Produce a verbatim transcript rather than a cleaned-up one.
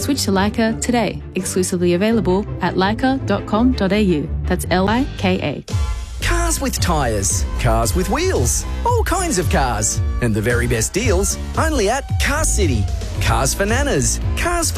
Switch to Leica today. Exclusively available at leica dot com dot a u. That's L I K A. Cars with tyres, cars with wheels, all kinds of cars. And the very best deals, only at Car City. Cars for nanas, cars for